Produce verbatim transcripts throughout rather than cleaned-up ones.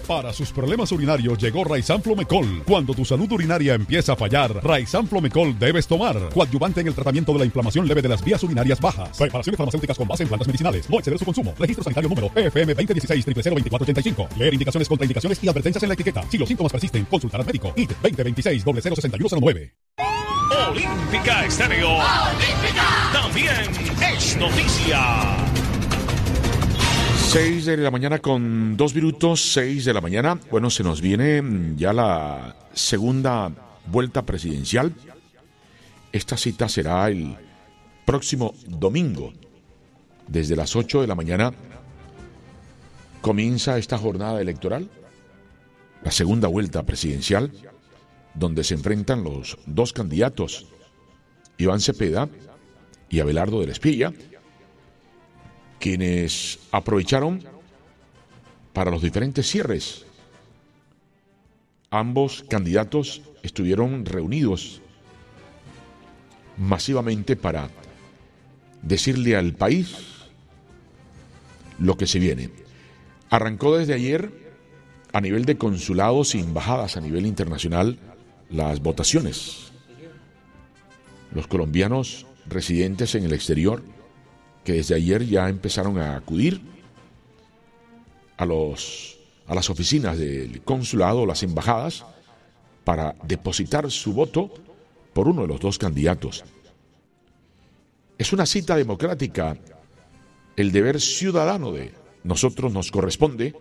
Para sus problemas urinarios llegó Raizan Flomecol. Cuando tu salud urinaria empieza a fallar, Raizan Flomecol debes tomar. Coadyuvante en el tratamiento de la inflamación leve de las vías urinarias bajas. Preparaciones farmacéuticas con base en plantas medicinales. No exceder su consumo. Registro sanitario número P F M veinte dieciséis cero cero veinticuatro ochenta y cinco. Leer indicaciones, contraindicaciones y advertencias en la etiqueta. Si los síntomas persisten, consultar al médico. I T veinte veintiséis cero cero sesenta y uno cero nueve. Olímpica Estéreo. Olímpica. También es noticia. seis de la mañana con dos minutos, seis de la mañana. Bueno, se nos viene ya la segunda vuelta presidencial. Esta cita será el próximo domingo. Desde las ocho de la mañana comienza esta jornada electoral, la segunda vuelta presidencial, donde se enfrentan los dos candidatos, Iván Cepeda y Abelardo de la Espriella, quienes aprovecharon para los diferentes cierres. Ambos candidatos estuvieron reunidos masivamente para decirle al país lo que se viene. Arrancó desde ayer a nivel de consulados y embajadas a nivel internacional las votaciones. Los colombianos residentes en el exterior que desde ayer ya empezaron a acudir a los a las oficinas del consulado o las embajadas para depositar su voto por uno de los dos candidatos. Es una cita democrática. El deber ciudadano de nosotros nos corresponde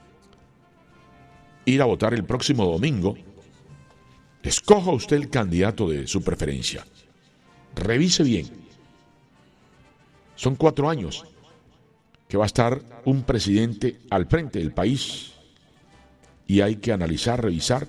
ir a votar el próximo domingo. Escoja usted el candidato de su preferencia. Revise bien. Son cuatro años que va a estar un presidente al frente del país y hay que analizar, revisar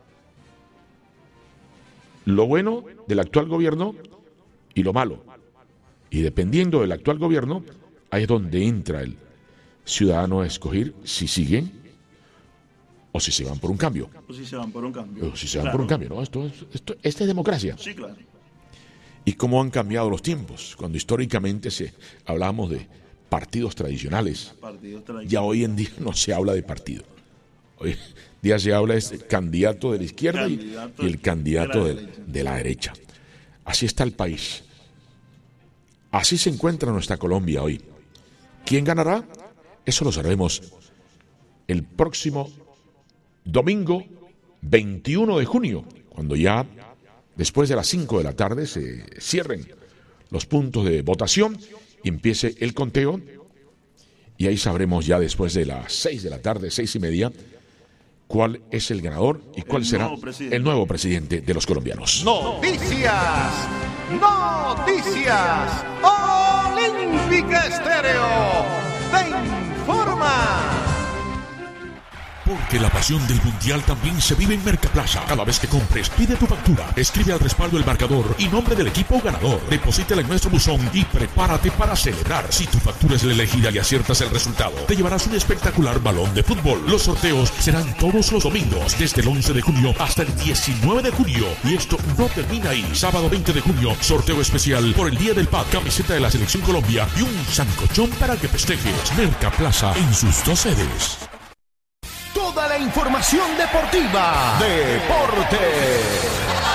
lo bueno del actual gobierno y lo malo. Y dependiendo del actual gobierno, ahí es donde entra el ciudadano a escoger si siguen o si se van por un cambio. O si se van por un cambio. O si se van Claro. por un cambio, ¿no? Esto, es- esto, esta es democracia. Sí, claro. Y cómo han cambiado los tiempos. Cuando históricamente se hablábamos de partidos tradicionales, Partidos tradicionales. ya hoy en día no se habla de partido. Hoy en día se habla de candidato de la izquierda y, Candidato y el candidato de de, la derecha. de la derecha. Así está el país. Así se encuentra nuestra Colombia hoy. ¿Quién ganará? Eso lo sabremos el próximo domingo veintiuno de junio, cuando ya después de las cinco de la tarde se cierren los puntos de votación y empiece el conteo. Y ahí sabremos ya después de las seis de la tarde, seis y media, cuál es el ganador y cuál El será nuevo presidente. el nuevo presidente de los colombianos. Noticias, noticias, Olímpica Estéreo, te informa. Porque la pasión del Mundial también se vive en Mercaplaza. Cada vez que compres, pide tu factura, escribe al respaldo el marcador y nombre del equipo ganador. Deposítala en nuestro buzón y prepárate para celebrar. Si tu factura es la elegida y aciertas el resultado, te llevarás un espectacular balón de fútbol. Los sorteos serán todos los domingos, desde el once de junio hasta el diecinueve de junio. Y esto no termina ahí. Sábado veinte de junio, sorteo especial por el Día del Pad, camiseta de la Selección Colombia y un sancochón para que festejes. Mercaplaza en sus dos sedes. Toda la información deportiva. Deportes.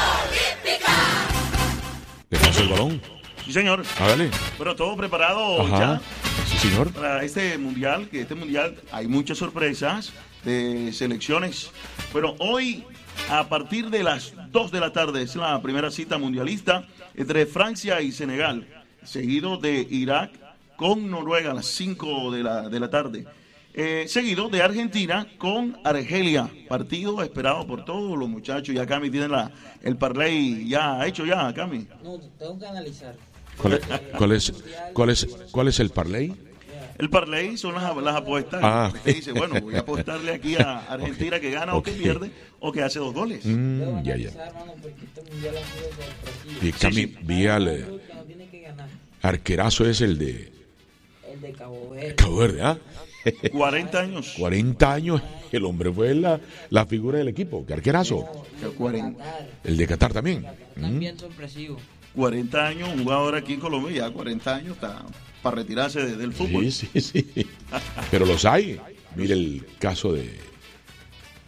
¿Le pasó el balón? Sí, señor. Ah, dale. Pero todo preparado Ajá. ya Sí, señor. para este mundial, que este mundial hay muchas sorpresas de selecciones. Pero hoy, a partir de las dos de la tarde, es la primera cita mundialista entre Francia y Senegal, seguido de Irak con Noruega a las cinco de la, de la tarde. Eh, seguido de Argentina con Argelia, partido esperado por todos los muchachos. Ya Cami tiene la, el parlay ya hecho ya, Cami. No, tengo que analizar. ¿Cuál es, cuál es, cuál es, cuál es el parlay? El parlay son las, las apuestas. Ah. Usted dice, bueno, voy a apostarle aquí a Argentina que gana o que Ok. pierde o que hace dos goles. Mm, Debo ya, ya. analizar, hermano, porque este mundial ha sido sorpresivo. Y Cami, sí. vi al eh, Creo que no tiene que ganar. arquerazo es el de El de Cabo Verde. Cabo Verde, ¿ah? cuarenta años. cuarenta años, el hombre fue la, la figura del equipo. ¿Qué arquerazo? Y el de cuarenta. Qatar. El de Qatar también. Mm. También sorpresivo. cuarenta años, un jugador aquí en Colombia, ya cuarenta años está para retirarse de- del fútbol. Sí, sí, sí. Pero los hay. Mire el caso de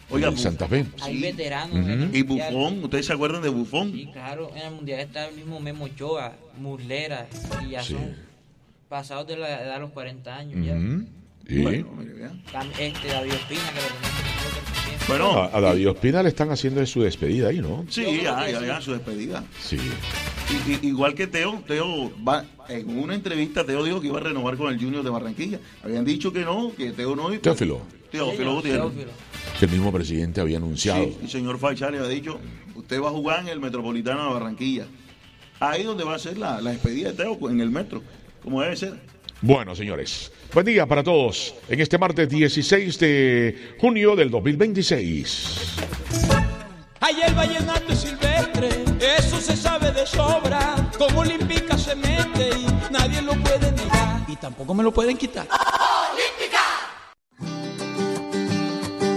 Oiga, en Santa Fe. Hay Sí. veteranos. Ujú. en el Y mundial. Buffon, ¿ustedes se acuerdan de Buffon? Sí, claro, en el mundial está el mismo Memo Ochoa, Muslera, y ya Sí. son pasados de la edad de los cuarenta años. ya. Ujú. Sí. Bueno, mire, vea. Tam- Este, David Ospina, que lo conozco también. Bueno, A, a David Ospina le están haciendo su despedida ahí, ¿no? sí, Yo creo ya, que ya, sí. ya, su despedida. Sí. Y- y- igual que Teo, Teo va, en una entrevista Teo dijo que iba a renovar con el Junior de Barranquilla. Habían dicho que no, que Teo no. y- Teófilo, Teófilo Señor, Gutiérrez. Teófilo. que el mismo presidente había anunciado. Sí, el señor Faichal le había dicho, usted va a jugar en el Metropolitano de Barranquilla. Ahí donde va a ser la, la despedida de Teo, en el metro, como debe ser. Bueno, señores, buen día para todos en este martes dieciséis de junio del dos mil veintiséis. Ay, el vallenato es silvestre, eso se sabe de sobra. Como Olímpica se mete y nadie lo puede negar. Y tampoco me lo pueden quitar.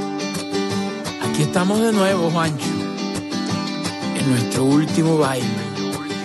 Aquí estamos de nuevo, Juancho, en nuestro último baile.